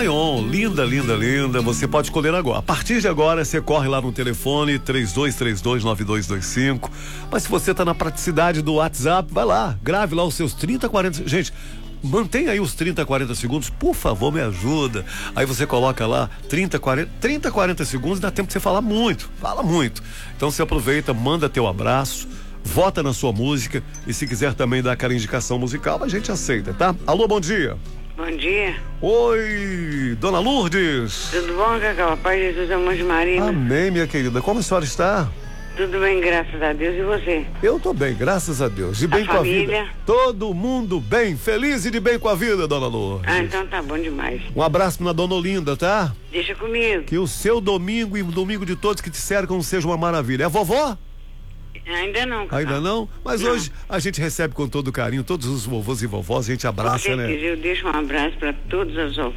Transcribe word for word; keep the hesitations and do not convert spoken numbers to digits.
Lion, linda, linda, linda. Você pode escolher agora. A partir de agora, você corre lá no telefone três dois três dois, nove dois dois cinco. Mas se você tá na praticidade do WhatsApp, vai lá, grave lá os seus trinta, quarenta. Gente, mantenha aí os trinta, quarenta segundos, por favor, me ajuda. Aí você coloca lá trinta, quarenta, trinta, quarenta segundos, dá tempo de você falar muito, fala muito. Então você aproveita, manda teu abraço, vota na sua música e se quiser também dar aquela indicação musical, a gente aceita, tá? Alô, bom dia. Bom dia. Oi, dona Lourdes. Tudo bom, Cacau? Pai de Jesus, amor de Maria. Amém, minha querida. Como a senhora está? Tudo bem, graças a Deus. E você? Eu tô bem, graças a Deus. De bem a com família? a vida. Todo mundo bem, feliz e de bem com a vida, dona Lourdes. Ah, então tá bom demais. Um abraço na dona Olinda, tá? Deixa comigo. Que o seu domingo e o domingo de todos que te cercam seja uma maravilha. É vovó? Ainda não, Cacau. Ainda não? Mas não. Hoje a gente recebe com todo carinho todos os vovôs e vovós, a gente abraça, Com certeza, né? eu deixo um abraço para todas as vovós.